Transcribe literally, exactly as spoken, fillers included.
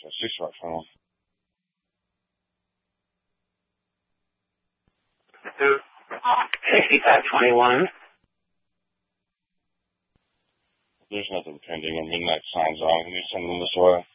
So six short funnel. sixty-five twenty-one. There's nothing pending. I mean, that signs on. Can you send them this way?